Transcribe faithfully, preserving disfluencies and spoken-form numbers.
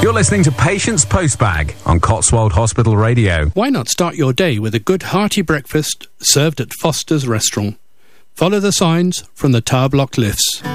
You're listening to Patients Postbag on Cotswold Hospital Radio. Why not start your day with a good hearty breakfast served at Foster's Restaurant? Follow the signs from the tower block lifts.